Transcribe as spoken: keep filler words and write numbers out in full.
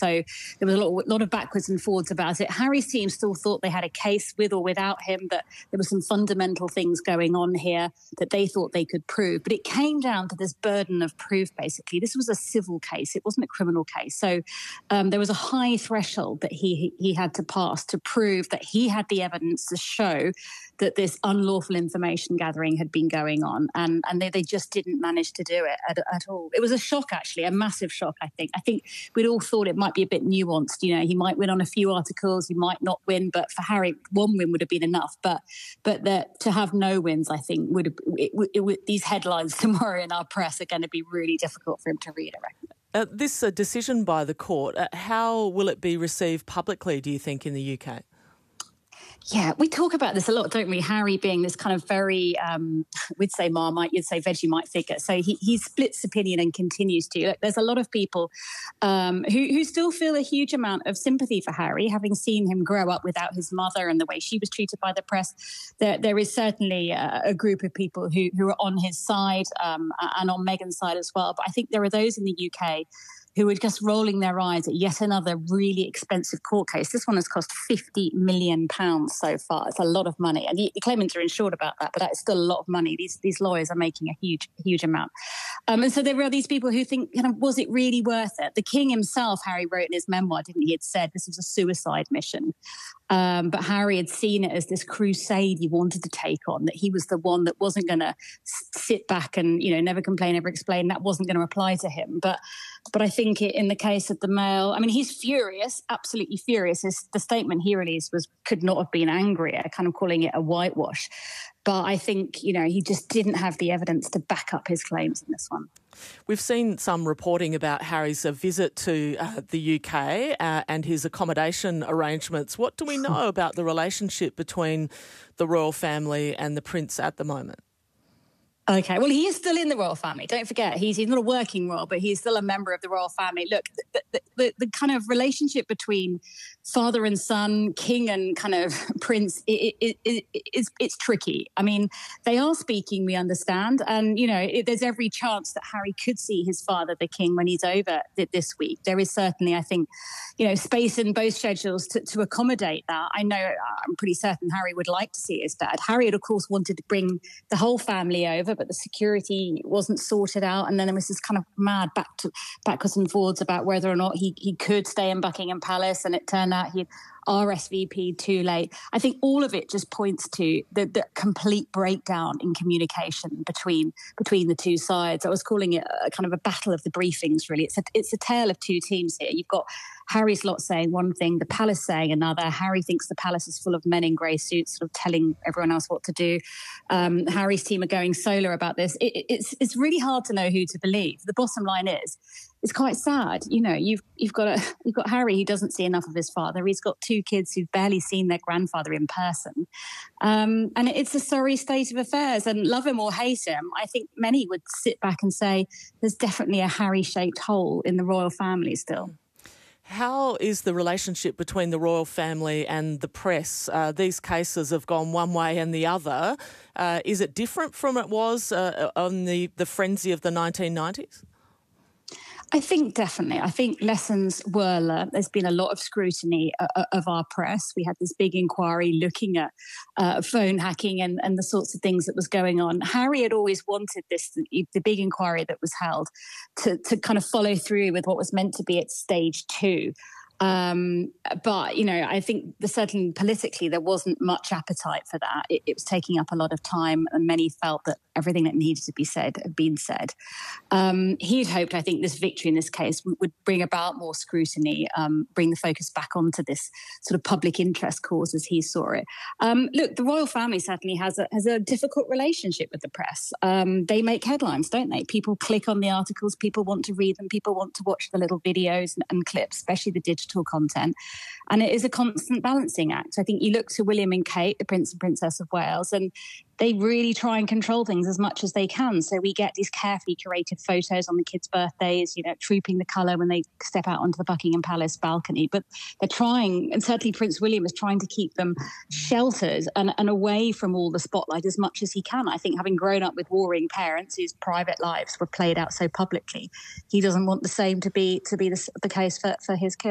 So there was a lot, lot of backwards and forwards about it. Harry's team still thought they had a case with or without him, that there were some fundamental things going on here that they thought they could prove. But it came down to this burden of proof, basically. This was a civil case. It wasn't a criminal case. So um, there was a high threshold that he, he had to pass to prove that he had the evidence to show that this unlawful information gathering had been going on. And, and they, they just didn't manage to do it at, at all. It was a shock, actually, a massive shock, I think. I think we'd all thought it might be a bit nuanced. You know, he might win on a few articles, he might not win, but for Harry, one win would have been enough. But but the, to have no wins, I think, would have, it, it, it, these headlines tomorrow in our press are going to be really difficult for him to read, I reckon. Uh, this uh, decision by the court, uh, how will it be received publicly, do you think, in the U K? Yeah, we talk about this a lot, don't we? Harry being this kind of very, um, we'd say Marmite, you'd say Vegemite figure. So he, he splits opinion and continues to. Look, there's a lot of people um, who, who still feel a huge amount of sympathy for Harry, having seen him grow up without his mother and the way she was treated by the press. There, there is certainly a, a group of people who, who are on his side um, and on Meghan's side as well. But I think there are those in the U K who are just rolling their eyes at yet another really expensive court case. This one has cost fifty million pounds so far. It's a lot of money. And the, the claimants are insured about that, but that is still a lot of money. These these lawyers are making a huge, huge amount. Um, and so there are these people who think, kind of, was it really worth it? The king himself, Harry wrote in his memoir, didn't he, he had said this was a suicide mission. Um, but Harry had seen it as this crusade he wanted to take on, that he was the one that wasn't going to sit back and, you know, never complain, never explain. That wasn't going to apply to him. But but I think it, in the case of the Mail, I mean, he's furious, absolutely furious. His, the statement he released was could not have been angrier, kind of calling it a whitewash. But I think, you know, he just didn't have the evidence to back up his claims in this one. We've seen some reporting about Harry's uh, visit to uh, the U K uh, and his accommodation arrangements. What do we know about the relationship between the royal family and the prince at the moment? Okay, well, he is still in the royal family. Don't forget, he's, he's not a working royal, but he's still a member of the royal family. Look, the, the, the, the kind of relationship between father and son, king and kind of prince, it, it, it, it, it's, it's tricky. I mean, they are speaking, we understand. And, you know, it, there's every chance that Harry could see his father, the king, when he's over this week. There is certainly, I think, you know, space in both schedules to, to accommodate that. I know, I'm pretty certain Harry would like to see his dad. Harry had, of course, wanted to bring the whole family over, but the security wasn't sorted out. And then there was this kind of mad back to, backwards and forwards about whether or not he, he could stay in Buckingham Palace. And it turned out he'd R S V P'd too late. I think all of it just points to the, the complete breakdown in communication between between the two sides. I was calling it a kind of a battle of the briefings, really. It's a, it's a tale of two teams here. You've got Harry's lot saying one thing, the palace saying another. Harry thinks the palace is full of men in grey suits, sort of telling everyone else what to do. Um, Harry's team are going solar about this. It, it's it's really hard to know who to believe. The bottom line is, it's quite sad. You know, you've you've got a you've got Harry who doesn't see enough of his father. He's got two kids who've barely seen their grandfather in person, um, and it's a sorry state of affairs. And love him or hate him, I think many would sit back and say there's definitely a Harry-shaped hole in the royal family still. How is the relationship between the royal family and the press? Uh, these cases have gone one way and the other. Uh, is it different from it was uh, on the, the frenzy of the nineteen nineties? I think definitely. I think lessons were learned. There's been a lot of scrutiny uh, of our press. We had this big inquiry looking at uh, phone hacking and, and the sorts of things that was going on. Harry had always wanted this, the, the big inquiry that was held, to, to kind of follow through with what was meant to be at stage two. Um, but, you know, I think the, certainly politically there wasn't much appetite for that. It, it was taking up a lot of time, and many felt that everything that needed to be said had been said. Um, he'd hoped, I think, this victory in this case would, would bring about more scrutiny, um, bring the focus back onto this sort of public interest cause as he saw it. Um, look, the royal family certainly has a, has a difficult relationship with the press. Um, they make headlines, don't they? People click on the articles, people want to read them, people want to watch the little videos and, and clips, especially the digital content. And it is a constant balancing act. I think you look to William and Kate, the Prince and Princess of Wales, and they really try and control things as much as they can. So we get these carefully curated photos on the kids' birthdays, you know, trooping the colour when they step out onto the Buckingham Palace balcony. But they're trying, and certainly Prince William is trying to keep them sheltered and, and away from all the spotlight as much as he can. I think having grown up with warring parents whose private lives were played out so publicly, he doesn't want the same to be to be the, the case for, for his kids.